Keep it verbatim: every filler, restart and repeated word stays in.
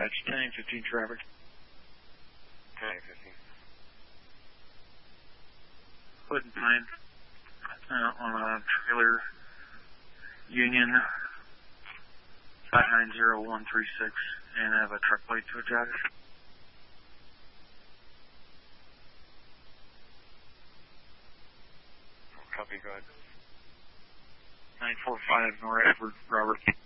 dispatch, ten fifteen traffic. ten fifteen. Hood and Pine uh, on a trailer, Union five nine zero one three six, and I have a truck plate to attach. Copy, go ahead. nine four five North Edward, Robert.